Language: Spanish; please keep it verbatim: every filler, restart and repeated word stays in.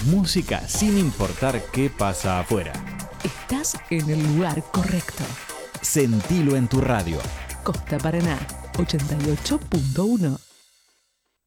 Música sin importar qué pasa afuera. Estás en el lugar correcto. Sentilo en tu radio. Costa Paraná, ochenta y ocho punto uno.